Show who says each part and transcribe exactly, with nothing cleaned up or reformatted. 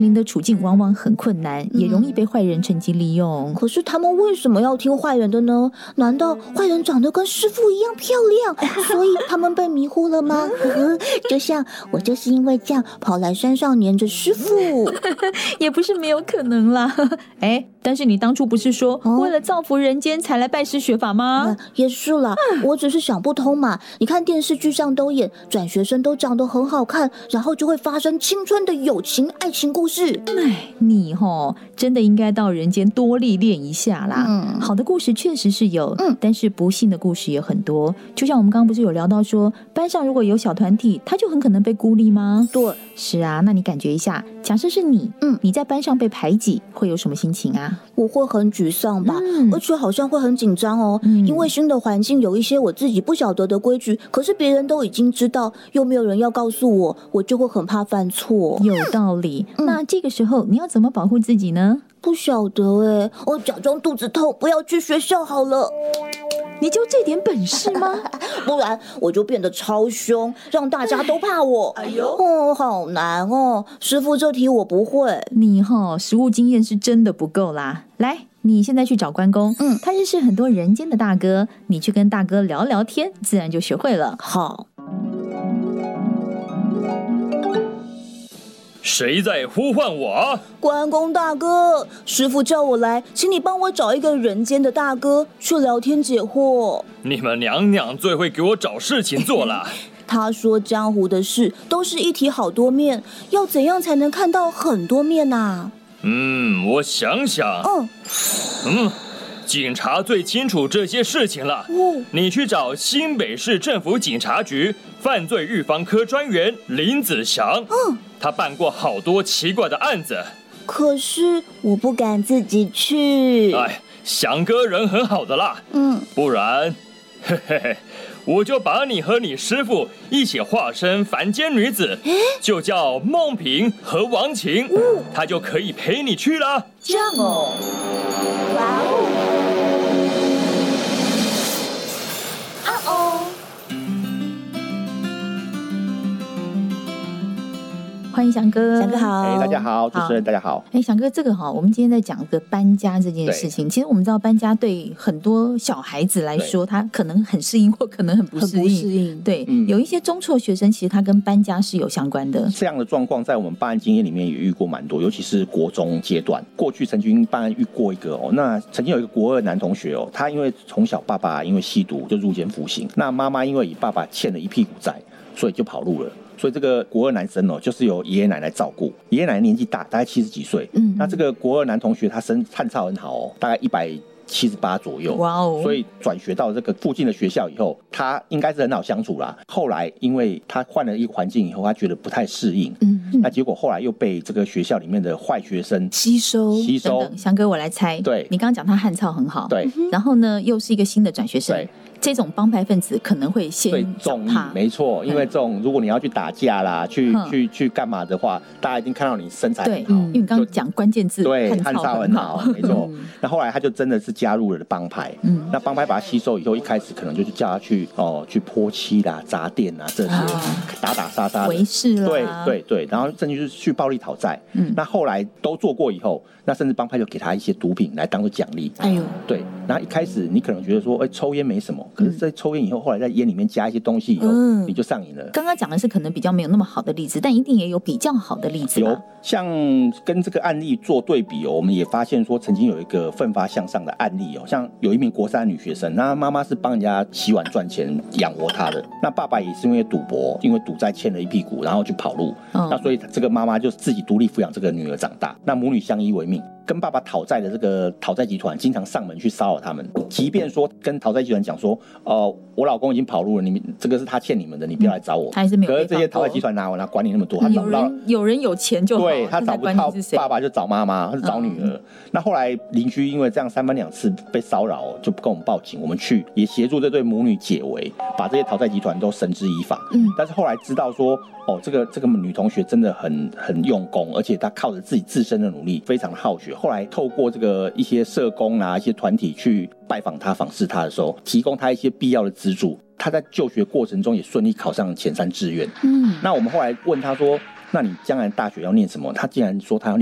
Speaker 1: 临的处境往往很困难，也容易被坏人趁机利用。
Speaker 2: 可是他们为什么要听坏人的呢？难道坏人长得跟师父一样漂亮，所以他们被迷惑了吗？就像我就是因为这样跑来山上黏着师父。
Speaker 1: 也不是没有可能啦。哎，但是你当初不是说、哦、为了造福人间才来拜师学法吗？
Speaker 2: 嗯、也是啦，我只是想不通嘛。你看电视剧上都演转学生都长得很好看，然后就会发生青春的友情爱情故事。
Speaker 1: 哎，你齁真的应该到人间多历练一下啦。嗯，好的故事确实是有，嗯，但是不幸的故事也很多。就像我们刚刚不是有聊到说，班上如果有小团体，他就很可能被孤立吗？
Speaker 2: 对，
Speaker 1: 是啊。那你感觉一下，假设是你，嗯，你在班上被排挤，会有什么心情啊？
Speaker 2: 我会很沮丧吧，嗯、而且好像会很紧张哦、嗯，因为新的环境有一些我自己不晓得的规矩，可是别人都已经知道，又没有人要告诉我，我就会很怕犯错。
Speaker 1: 有道理。嗯、那这个时候你要怎么保护自己呢？
Speaker 2: 不晓得哎，我假装肚子痛，不要去学校好了。
Speaker 1: 你就这点本事吗？
Speaker 2: 不然我就变得超凶，让大家都怕我。哎呦，哦，好难哦，师父这题我不会。
Speaker 1: 你齁，实务经验是真的不够啦。来，你现在去找关公，嗯，他认识很多人间的大哥，你去跟大哥聊聊天，自然就学会了。
Speaker 2: 好。
Speaker 3: 谁在呼唤我？
Speaker 2: 关公大哥，师父叫我来，请你帮我找一个人间的大哥去聊天解惑。
Speaker 3: 你们娘娘最会给我找事情做了。
Speaker 2: 他说江湖的事都是一体好多面，要怎样才能看到很多面啊？
Speaker 3: 嗯，我想想。嗯嗯，警察最清楚这些事情了。哦，你去找新北市政府警察局犯罪预防科专员林子祥。嗯，他办过好多奇怪的案子。
Speaker 2: 可是我不敢自己去。
Speaker 3: 哎，祥哥人很好的啦。嗯，不然，嘿嘿嘿，我就把你和你师父一起化身凡间女子，就叫梦萍和王晴，哦，他就可以陪你去了。
Speaker 2: 这样哦，哇哦！啊哦！
Speaker 1: 欢迎翔哥。
Speaker 2: 翔哥好。
Speaker 4: 哎，大家好，主持人大家好。
Speaker 1: 哎，翔哥，这个哈，我们今天在讲一个搬家这件事情。其实我们知道搬家对很多小孩子来说，他可能很适应，或可能很不适应。
Speaker 2: 很不适应。
Speaker 1: 对，嗯，有一些中辍学生，其实他跟搬家是有相关的。
Speaker 4: 这样的状况在我们办案经验里面也遇过蛮多，尤其是国中阶段。过去曾经办案遇过一个哦，那曾经有一个国二男同学哦，他因为从小爸爸因为吸毒就入监服刑，那妈妈因为以爸爸欠了一屁股债，所以就跑路了。所以这个国二男生哦，就是由爷爷奶奶照顾。爷爷奶奶年纪大，大概七十几岁。嗯，那这个国二男同学他身汉操很好哦，大概一百七十八左右。哇哦！所以转学到这个附近的学校以后，他应该是很好相处啦。后来因为他换了一个环境以后，他觉得不太适应。嗯，那结果后来又被这个学校里面的坏学生
Speaker 1: 吸收。
Speaker 4: 吸收。
Speaker 1: 翔哥，我来猜。
Speaker 4: 对，
Speaker 1: 你刚刚讲他汉操很好。
Speaker 4: 对。
Speaker 1: 然后呢，又是一个新的转学生。对。这种帮派分子可能会先找他，
Speaker 4: 没错，因为这种如果你要去打架啦，去去去干嘛的话，大家一定看到你身材很好，
Speaker 1: 因为你刚刚讲关键字，
Speaker 4: 对，汉操很好，没错。那后来他就真的是加入了帮派，嗯，那帮派把他吸收以后，一开始可能就是叫他去哦去泼漆啦、砸店啊这些，打打杀杀，
Speaker 1: 为事啦，
Speaker 4: 对对对，然后甚至就是去暴力讨债，嗯，那后来都做过以后，那甚至帮派就给他一些毒品来当做奖励，哎呦，对，然后一开始你可能觉得说，哎，抽烟没什么。可是，在抽烟以后，后来在烟里面加一些东西以后，嗯，你就上瘾了。
Speaker 1: 刚刚讲的是可能比较没有那么好的例子，但一定也有比较好的例子吧。
Speaker 4: 有，像跟这个案例做对比哦，我们也发现说，曾经有一个奋发向上的案例哦，像有一名国三女学生，那妈妈是帮人家洗碗赚钱养活她的，那爸爸也是因为赌博，因为赌债欠了一屁股，然后就跑路，嗯，那所以这个妈妈就自己独立抚养这个女儿长大，那母女相依为命。跟爸爸讨债的这个讨债集团经常上门去骚扰他们，即便说跟讨债集团讲说，哦、呃，我老公已经跑路了，你们这个是他欠你们的，你不要来找我。
Speaker 1: 他还是没有。
Speaker 4: 可是这些讨债集团哪有哪管你那么多？他找不到，
Speaker 1: 有人有人有钱就好，
Speaker 4: 对，他找不到爸爸就找妈妈，他就找女儿。嗯、那后来邻居因为这样三番两次被骚扰，就跟我们报警，我们去也协助这对母女解围，把这些讨债集团都绳之以法。嗯，但是后来知道说，哦，这个这个女同学真的很很用功，而且她靠着自己自身的努力，非常的好学。后来透过这个一些社工啊，一些团体去拜访她、访视她的时候，提供她一些必要的资助。她在就学过程中也顺利考上前三志愿。嗯，那我们后来问她说， 那你将来大学要念什么？他竟然说他要